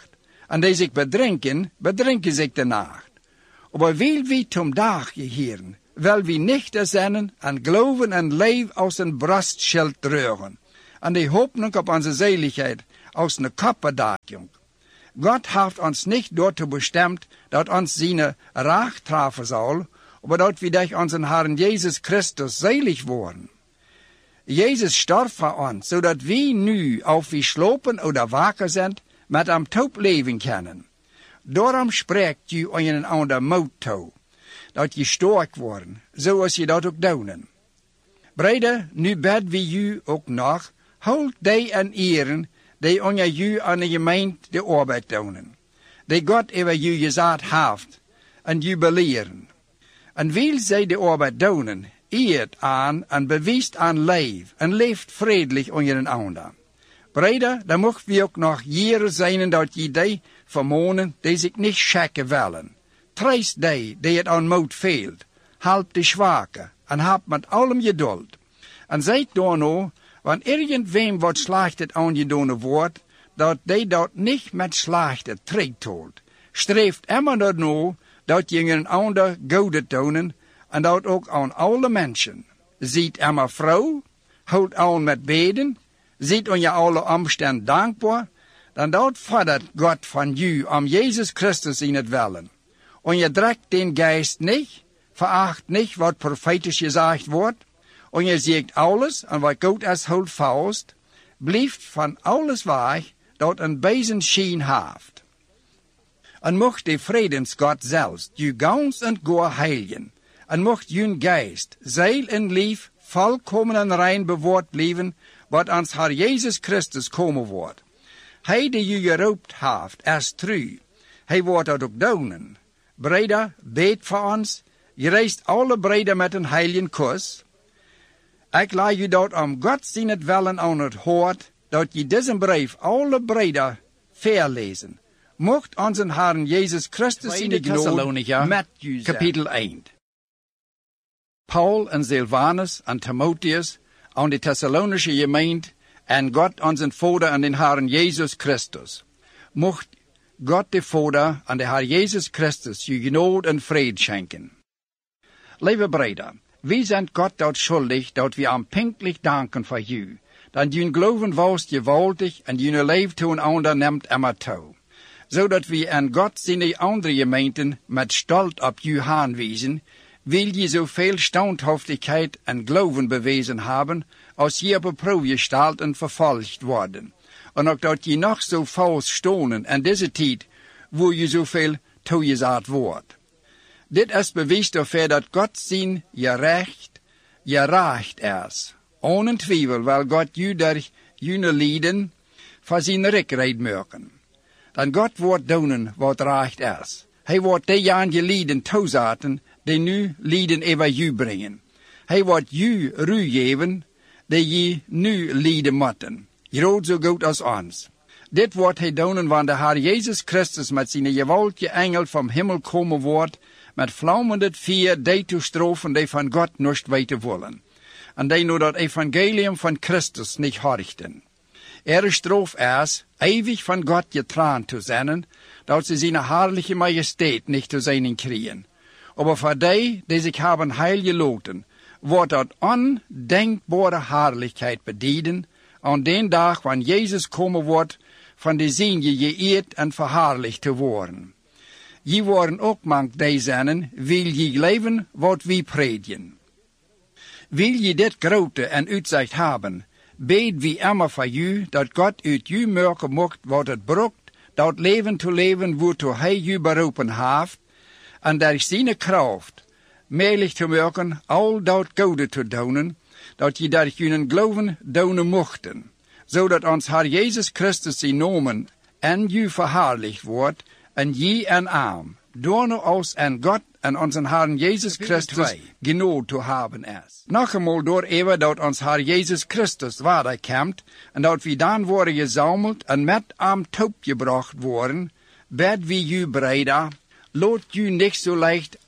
En die zich bedrinken, bedrinken zich de nacht. Aber weil wir zum Tag gehören, weil wir nüchtern zijn en geloven en leven aus een Brustschild rühren. En die Hoffnung op onze Seligkeit aus een Kapperdatung. Gott heeft ons nicht dazu bestimmt, dat ons seine Rache treffen soll, aber dat wir durch unseren Herrn Jesus Christus selig worden. Jesus starb für uns, zodat wir nu, auf wir slopen oder waker sind, met hem taub leven können. Daarom spreekt u een ander moed toe, dat je sterk worden, zoals je dat ook doen. Breder, nu bid we u ook nog, houd die en eren, die onder u aan de gemeente de arbeid doen, die God over u gezet heeft, en u beleren. En wil zij de arbeid doen, eert aan en bewijst aan leef, en leeft vredelijk onder een ander. Breder, dan mocht we ook nog jaren zijn dat je die vermonen die zich niet schakken willen. Treist die het aan moed veelt, help de zwakke, en heb met allem geduld. En zijt dan nou, wanneer irgendwem wat slachtet aangedaan wordt, dat die dat niet met slachten terugtoelt. Streeft immer dat nou, dat je een ander goede tonen, en dat ook aan alle mensen. Ziet immer vrouw, houdt aan met beden, ziet on je alle omstand dankbaar, dan dat fordert God van u om Jezus Christus in het willen. En je drekt den geest niet, veracht niet wat profetisch gezegd wordt, en je ziet alles en wat God is houdt vast, blijft van alles weg dat een bezen schijn heeft. En mocht de vredensgod zelfs u gans en goor heiligen, en mocht uw geest, ziel en lief volkomen en rein bewaard blijven, wat ons Herr Jezus Christus komen wordt. Hij die u geroopt heeft, is trouw. Hij wordt dat ook doen. Breder, beet voor ons. Je reist alle breder met een heiligen kus. Ik laat u dat om God zien het willen aan het hoort, dat je deze brief alle breder verlezen. Mocht onze Herr Jezus Christus in de genade met u zijn. Kapitel 1. Paul en Silvanus en Timotheus aan de Thessalonische gemeente en God onze Vader en den Herrn Jesus Christus. Mocht God de Vader en de Herr Jesus Christus u genade en vrede schenken. Lieve breder, wij zijn God dat schuldig dat we hem pinklich danken voor u, dat uw geloven was gewaltig en uw leven toen ander neemt immer toe, zodat we aan God zijn andere gemeenten met stolz op u aanwijzen, wil je zoveel standhaftigheid en geloven bewezen hebben, als je op een proef gesteld en vervolgd worden. En ook dat je nog zo vals stonen in deze tijd, wo je zoveel toegezet wordt. Dit is bewijs daarvoor dat God zijn gerecht is. Ohne twijfel wil God je door jullie lieden voor zijn rekreid maken. Dan God wordt doen wat recht is. Hij wordt die aan je lieden toezetten, die nu lieden over u brengen. Hij wordt u ruw geven, die je nu lieden moeten. Groot zo goed als ons. Dit wordt hij doen wanneer de Heer Jezus Christus met zijn gewaltige engel vom Himmel komen wordt, met vlammende vuur die toestrofen die van God niet weten willen. En die nu dat evangelium van Christus niet horchten. Stroof is, eeuwig van God getrouwd te zijn, dat ze zijn herrliche majesteit niet te zijn kriegen. Aber voor die zich hebben heil geloten, wordt dat ondenkbare herrlichkeit bedienen, aan den dag wanneer Jezus komen wordt, van de zin je geëerd en verherrlicht te worden. Je worden ook mank die zijn, wil je leven wat we predigen. Wil je dit grote en uitzicht hebben, bid wie immer voor u, dat God uit u merken mocht wat het broekt, dat leven te leven waartoe hij u beroepen heeft, en door zijn kracht mogelijk te maken al dat goede te doen, dat je door jullie geloven doen mochten, zodat ons Herr Jezus Christus zijn nomen en u verherrlicht wordt, en je en arm, door nu als en God en onze Herr Jezus Christus genade te hebben is. Nog eenmaal door even dat ons Herr Jezus Christus wederkomt, en dat we dan worden gezameld en met hem toegebracht worden, bid we u breder, laat u niet zo leicht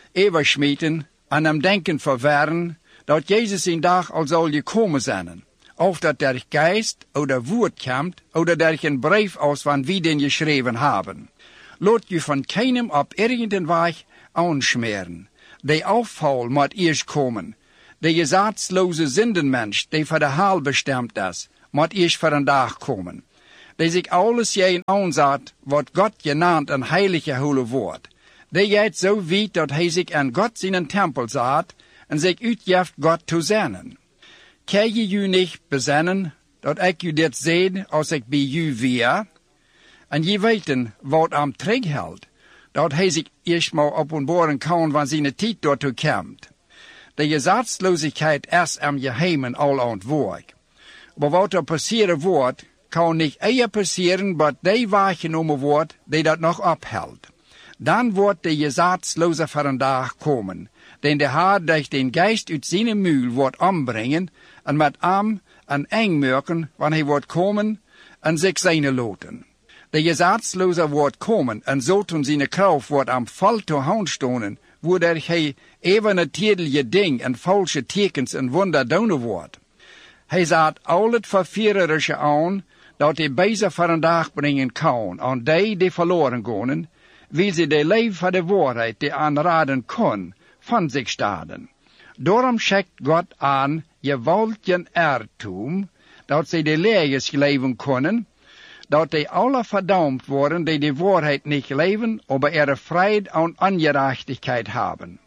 overschmieten en hem denken verwarren, dat Jezus een dag al zal gekomen zijn. of dat der Geist oder Woord komt, oder der een brief aus van wie den geschreven haben. Laat je van keinem op irgendein Weg aanschmeren. De afval moet eerst komen. De gesetzloze zindenmensch, die voor de haal bestemd is, moet eerst voor een dag komen. Die zich alles jeen aanzet, wat God genaamd een heilige holle woord. Die gaat zo weit dat hij zich aan God zijn tempel zet en zich uitgeeft God te zennen. Kan je u niet bezinnen, dat ik u dit zei als ik bij u weer? En je weten wat am terughoudt, dat hij zich eerstmaal openbaren kan wanneer zijn tijd daartoe komt. De gesetzloosheid is am geheimen al aan het werk. Maar wat er passeren wordt, kan niet eer passeren, maar die waargenomen wordt die dat nog ophoudt. Dan wordt de gesetzloze voor een dag komen, den de Heer durch den Geist uit zijn muil wordt ombrengen en met hem en eng maken, wanneer hij wordt komen en zich zijne loten. De gesetzloze wordt komen en zoten zijn kracht wordt am val te hand stonen, waardoor hij even natuurlijke ding en falsche tekens en wonder doen wordt. Hij zet al het verviererische aan, dat hij bezig voor een dag brengen kan aan die verloren gaan, wil ze de leven van de waarheid die aanraden kon, van zich staden. Daarom schickt God aan gewaltigen ertoom, dat ze de leges leven kunnen, dat die alle verdampt worden die de waarheid niet leven, aber ihre vrede en ongerechtigheid hebben.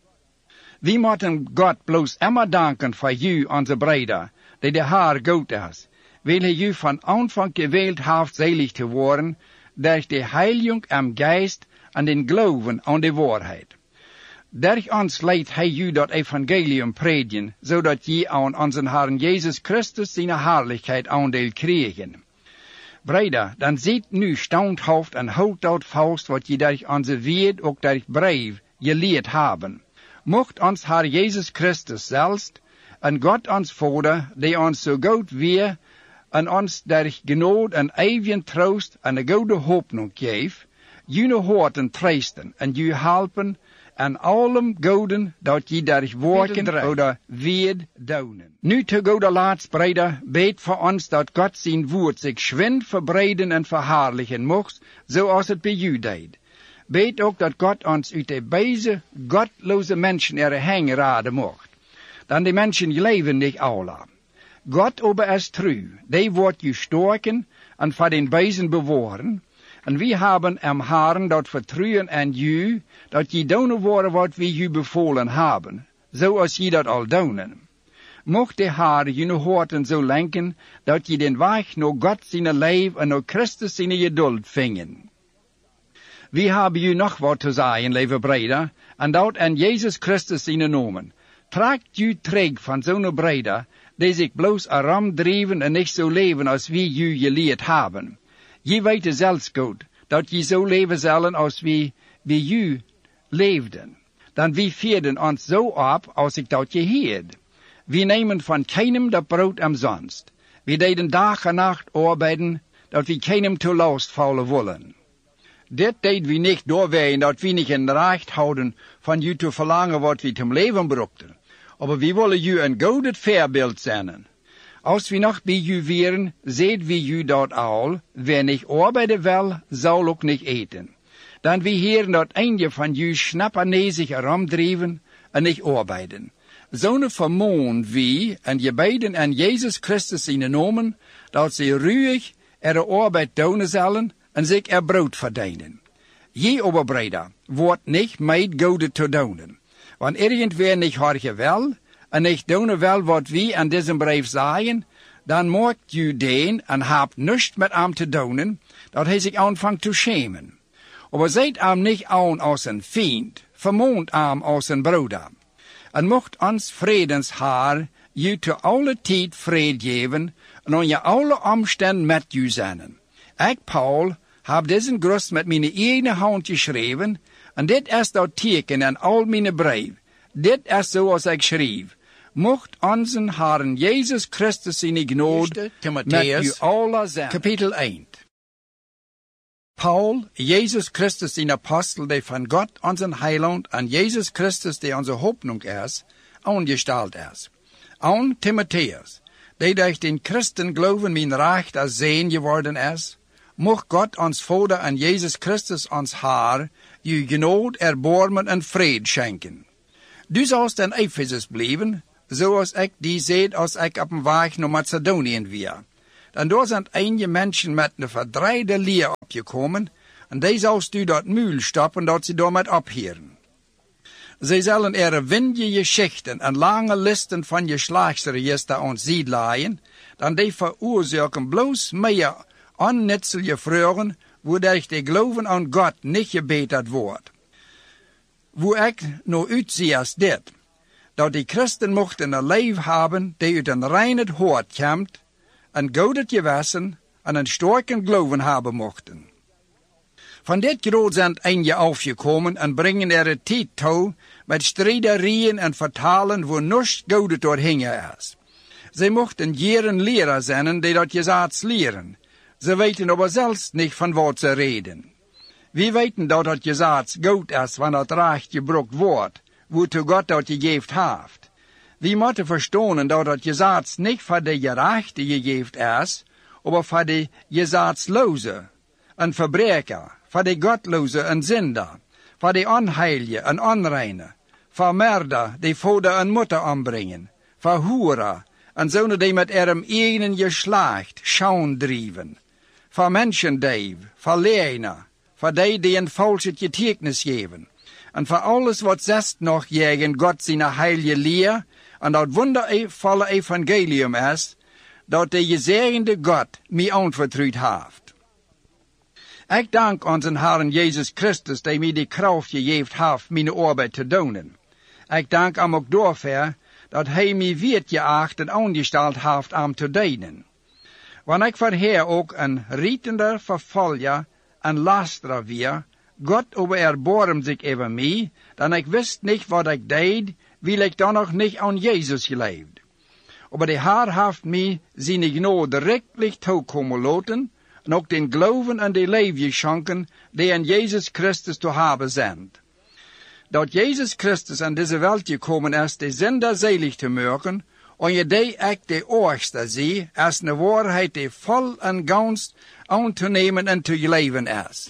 We moeten God bloos immer danken voor u, onze breder, die de Heer goed is, wil hij u van aanvang gewählt heeft selig te worden, durch de Heiligung am Geist en den Glauben aan de waarheid. Durch ons leidt hij u dat evangelium predigen, zodat je aan onze Herrn Jezus Christus zijn herrlichheid aandeel krijgen. Breder, dan ziet nu standhaft en houdt dat vast wat je durch onze woord ook durch brief geleerd hebben. Mocht ons Herr Jezus Christus zelfs en God ons Vader, die ons zo goed weer en ons durch genade en eeuwige troost en de goede hoopnung geeft, jullie horten troosten en jullie helpen en allem goden dat je durch werken oder weer doen. Nu te goede laatst, breder, beet voor ons dat God zijn woord zich schwind verbreiden en verhaarlijken mocht, zoals het bij u deed. Beet ook dat God ons uit de deze godloze mensen er heen raden mocht. Dan die mensen leven niet alle. God aber is trouw, die wordt je sterken en voor den bezen bewahren. En we hebben am Herrn dat vertrouwen aan u, dat je doen worden wat we u bevolen hebben, zoals je dat al doen. Mocht de Heer je horten zo lenken, dat je den weg naar God zijn leven en naar Christus zijn geduld vingen. We hebben u nog wat te zeggen, lieve breder, en dat aan Jezus Christus zijn nomen. Trekt u terug van zo'n breder, die zich bloos aram drijven en niet zo leven als we u geleerd hebben. Je weet zelfs goed, dat je zo leven zullen als we bij u leefden. Dan we vierden ons zo op, als ik dat je heerd. We nemen van keinem dat brood omsonst. We deden dag en nacht arbeiden, dat we keinem te last vallen willen. Dit deed we niet doorwegen dat we niet in recht houden van u te verlangen wat we te leven broekten. Aber we willen u een gouden voorbeeld zijn. Als we nog bij u wären, seht we u dat al, wer niet arbeiden wil, zal ook niet eten. Dan we heren dat eindje van u snappanezig herumdrijven en niet arbeiden. Zo'n vermoon wie en je beiden aan Jezus Christus in nomen, dat ze ruhig er arbeid doen zullen en zich er brood verdienen. Je oberbreder wordt niet meid gouden te doen. Want irgendwer niet harge wel, en niet doen wel wat we aan deze brief zeggen, dan maakt u den en hebt niets met hem te doen, dat hij zich aanvangt te schamen. Aber zijt hem niet aan als een vriend, vermoont hem als een broeder. En mocht ons vredenshaar je te alle tijd vrede geven, en aan je alle omstanden met u zijn. Ik, Paul, heb deze groet met mijn eigen hand geschreven, en dit is dat teken in al mijn brief. Dit is zoals ik schreef. Mocht onze Herrn Jezus Christus in genade met u alle zijn. Kapitel 1. Paul, Jezus Christus zijn apostel, die van God onze heiland, en Jezus Christus, die onze hoopnung is, aangesteld is. Aan Timotheus, die durch den Christen Glauben mein Recht als Sehen geworden ist, mocht Gott ons Vater en Jezus Christus ons Haar, je genood, erbarmen en vrede schenken. Du sollst in Ephesus blijven, zoals ik die zei als ik op een weg naar Macedonië weer. Dan daar zijn enige mensen met een verdreide leer opgekomen, en die zoust u dat muil stoppen dat ze daarmee opheren. Zij zullen windige geschichten en lange listen van geslachtsregister ons ziet laaien, dan die veroorzaken bloos meer onnutselige vragen, waardoor de geloven aan God niet gebeterd wordt. Wo ik nou uitzie als dit, dat die christen mochten een leven hebben die uit een rein hart komt, een goede gewissen en een sterke geloven hebben mochten. Van dit groot zijn eindje afgekomen en brengen er tijd toe met strijderijen en vertalen waar niets goede doorheen is. Zij mochten jaren leraar zijn die dat gezaats leren. Ze weten aber zelfs niet van wat ze reden. We weten dat het gezaats goed is wanneer het recht gebruikt wordt, waartoe God dat gegeven heeft. We moeten verstaan dat het gezaats niet voor de gerechte gegeven is, maar voor de gezaatsloze, een verbreker, voor de godloze en zinder, voor de onheilige en onreine, voor merder die vader en moeder ombrengen, voor hoeren en zonen die met ihrem eigen geslacht schaun drijven, voor menschendief, voor leeuwen, voor die een valse getuigenis geven, en voor alles wat zest nog tegen God zijn heilige leer, en dat wondervolle evangelium is, dat de gezegende God mij aanvertrouwd heeft. Ik dank onze Herren Jezus Christus, die mij de kracht gegeven heeft mijn arbeid te doen. Ik dank hem ook daarvoor, dat hij mij werd geacht en aangesteld heeft om te dienen. Wanneer ik voorheen ook een rietender vervolger en lasterer weer, God over erbarmt zich over mij, dan ik wist niet wat ik deed, wil ik dan nog niet aan Jezus geleefd. Maar de Heer heeft mij zijn genade rechtlich toekomen laten, en ook den geloven en de leven geschonken, die in Jezus Christus te hebben zijn. Dat Jezus Christus aan deze wereld gekomen is, de zinder selig te maken, en je die ik de oorste zie, als een waarheid die vol en gans aan te nemen en te leven is.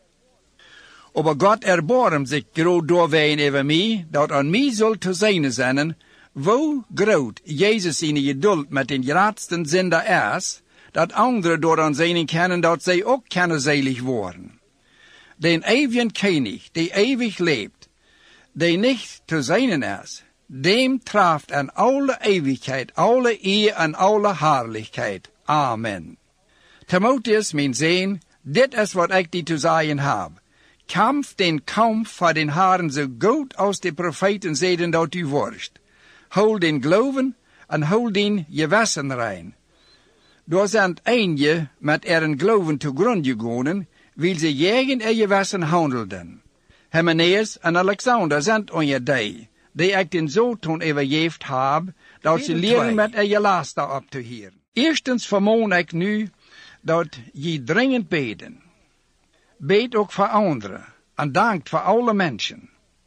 Aber God erbarmt zich groot doorween over mij, dat aan mij zal te zijn, hoe groot Jezus zijn geduld met den grootste zinder is, dat anderen door aan zijn kennen dat zij ook kunnen selig worden. Den eeuwigen König, die eeuwig lebt, die niet te zijn is, dem traft aan alle eeuwigheid, alle eer en alle herrlichkeit. Amen. Timotheus, mijn zoon, dit is wat ik die te zeggen heb. Kampf den Kampf voor den Herren zo goed als de profeten zeiden dat u worst. Hol den geloven en hol den gewissen rein. Door zijn eindje met een geloven te grond gegaan, wil ze jegen gewissen handelden. Hymenaeus en Alexander zijn onder die ik den zo toen overgeeft heb, dat ze leren met laster op te heren. Eerstens vermoon ik nu, dat je dringend beden. Beet ook voor anderen, en dankt voor alle mensen.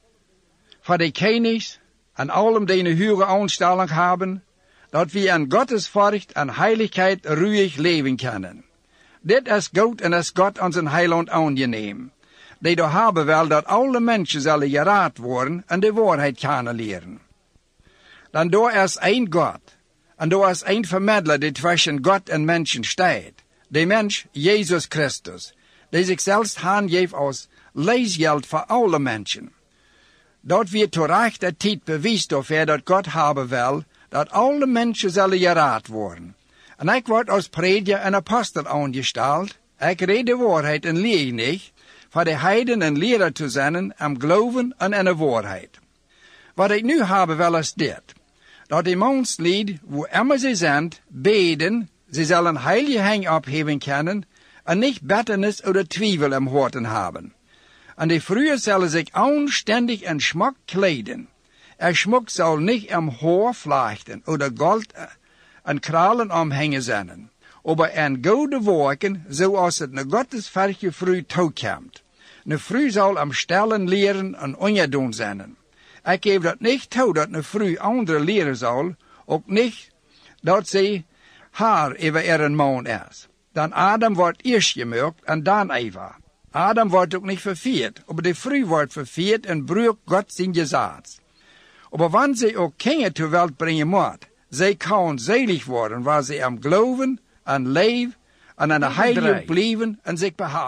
Voor de kennis, en allen die een hoge aanstelling hebben, dat we aan Gottes furcht en heiligheid ruhig leven kunnen. Dit is goed en is God onze heiland aangeneem. Die door hebben wel dat alle mensen zullen geraad worden en de waarheid kunnen leren. Dan door is één God, en door is één vermiddelaar die tussen God en mensen staat. De mens, Jezus Christus, die zichzelf aangeeft als leesgeld voor alle mensen. Dat we terecht de tijd bewijst daarvoor dat God hebben wil, dat alle mensen zullen geraad worden. En ik word als prediker en apostel aangesteld. Ik red de waarheid en leer niet, voor de heiden en leraar te zijn, am geloven en in de waarheid. Wat ik nu hebben wil is dit, dat de menslied, wo immer ze zijn, beden, ze zullen heilige hang opheven kunnen, en niet bitternis oder twijfel im Horten haben. En de vrouwen zullen zich aanständig en schmuck kleden. Schmuck zal niet am Haar vlechten oder Gold en kralen omhängen zijn, aber en goede werken, zoals het ne gottesverge vrouw toekomt. Ne vrouw zal am stellen leren en ongedoen zijn. Ik geef dat niet toe dat ne vrouw andere leren zal, ook niet dat zij haar over een man is. Dan Adam wordt eerst gemaakt en dan Eva. Adam wordt ook niet verveerd, maar de vrouw wordt verveerd en breekt God zijn gezaad. Maar wanneer zij ook kinderen ter wereld brengen moet, zij kan selig worden, waar zij aan geloven, aan leven en aan de heilige blijven en zich behouden.